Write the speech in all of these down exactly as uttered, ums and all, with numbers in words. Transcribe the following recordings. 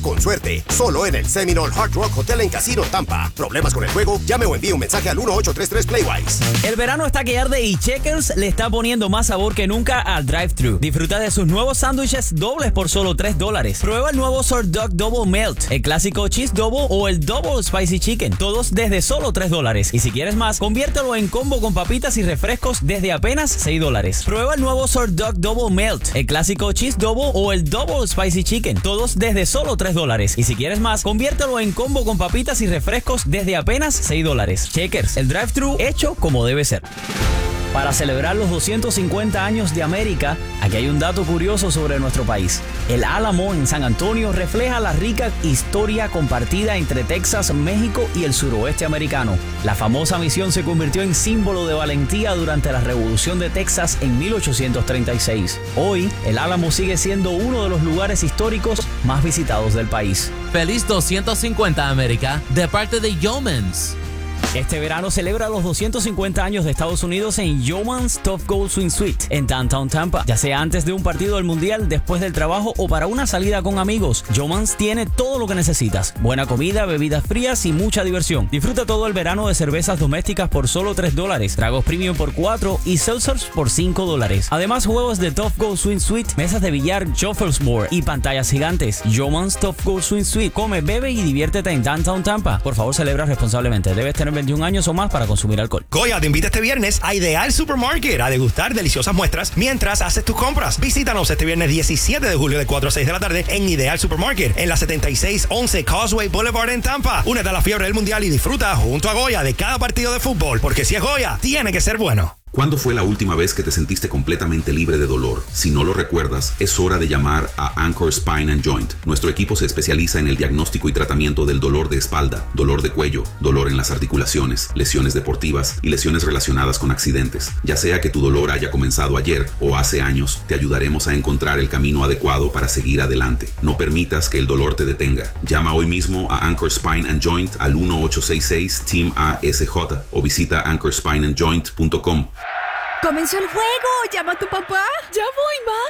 Con suerte, solo en el Seminole Hard Rock Hotel en Casino Tampa. ¿Problemas con el juego? Llame o envíe un mensaje al uno ocho tres tres Playwise. El verano está que arde y Checkers le está poniendo más sabor que nunca al drive-thru. Disfruta de sus nuevos sándwiches dobles por solo tres dólares. Prueba el nuevo Sort Dog Double Melt, el clásico Cheese Double o el Double Spicy Chicken. Todos desde solo tres dólares. Y si quieres más, conviértelo en combo con papitas y refrescos desde apenas seis dólares. Prueba el nuevo Sort Dog Double Melt, el clásico Cheese Double o el Double Spicy Chicken. Todos desde solo tres dólares. Y si quieres más, conviértelo en combo con papitas y refrescos desde apenas seis dólares. Checkers, el drive-thru hecho como debe ser. Para celebrar los doscientos cincuenta años de América, aquí hay un dato curioso sobre nuestro país. El Álamo en San Antonio refleja la rica historia compartida entre Texas, México y el suroeste americano. La famosa misión se convirtió en símbolo de valentía durante la Revolución de Texas en mil ochocientos treinta y seis. Hoy, el Álamo sigue siendo uno de los lugares históricos más visitados del país. ¡Feliz doscientos cincuenta América! De parte de Yeomans. Este verano celebra los doscientos cincuenta años de Estados Unidos en Yeomans Tough Gold Swing Suite en Downtown Tampa. Ya sea antes de un partido del Mundial, después del trabajo o para una salida con amigos, Yeomans tiene todo lo que necesitas. Buena comida, bebidas frías y mucha diversión. Disfruta todo el verano de cervezas domésticas por solo tres dólares, tragos premium por cuatro y seltzers por cinco dólares. Además, juegos de Tough Gold Swing Suite, mesas de billar, shuffleboard y pantallas gigantes. Yeomans Tough Gold Swing Suite. Come, bebe y diviértete en Downtown Tampa. Por favor, celebra responsablemente. Debes tener veintiún años o más para consumir alcohol. Goya te invita este viernes a Ideal Supermarket a degustar deliciosas muestras mientras haces tus compras. Visítanos este viernes diecisiete de julio de cuatro a seis de la tarde en Ideal Supermarket en la setenta y seis once Causeway Boulevard en Tampa. Únete a la fiebre del mundial y disfruta junto a Goya de cada partido de fútbol, porque si es Goya, tiene que ser bueno. ¿Cuándo fue la última vez que te sentiste completamente libre de dolor? Si no lo recuerdas, es hora de llamar a Anchor Spine and Joint. Nuestro equipo se especializa en el diagnóstico y tratamiento del dolor de espalda, dolor de cuello, dolor en las articulaciones, lesiones deportivas y lesiones relacionadas con accidentes. Ya sea que tu dolor haya comenzado ayer o hace años, te ayudaremos a encontrar el camino adecuado para seguir adelante. No permitas que el dolor te detenga. Llama hoy mismo a Anchor Spine and Joint al uno ocho seis seis T E A M A S J o visita anchor spine and joint punto com. ¡Comenzó el juego! ¡Llama a tu papá! ¡Ya voy, ma!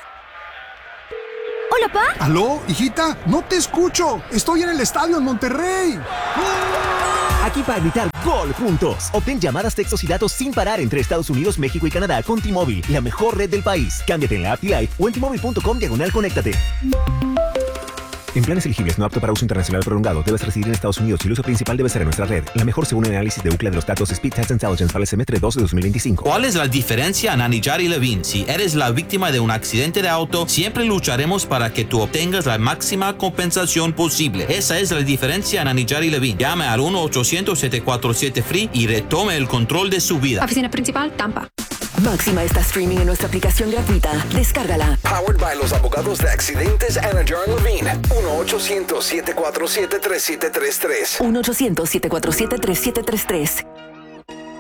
¿Hola, pa? ¿Aló, hijita? No te escucho. Estoy en el estadio en Monterrey. Aquí para gritar gol juntos. Obtén llamadas, textos y datos sin parar entre Estados Unidos, México y Canadá con T-Mobile, la mejor red del país. Cámbiate en la app T-Life o en T Mobile punto com diagonal conéctate. En planes elegibles no apto para uso internacional prolongado, debes residir en Estados Unidos y el uso principal debe ser en nuestra red. La mejor según el análisis de U C L A de los datos Speed Test Intelligence para el semestre dos de dos mil veinticinco. ¿Cuál es la diferencia en Anidjar y Levine? Si eres la víctima de un accidente de auto, siempre lucharemos para que tú obtengas la máxima compensación posible. Esa es la diferencia en Anidjar y Levine. Llame al uno ochocientos siete cuatro siete F R E E y retome el control de su vida. Oficina principal, Tampa. Máxima está streaming en nuestra aplicación gratuita. Descárgala. Powered by los abogados de accidentes Anidjar and Levine. uno ochocientos siete cuatro siete tres siete tres tres. uno ochocientos siete cuatro siete tres siete tres tres.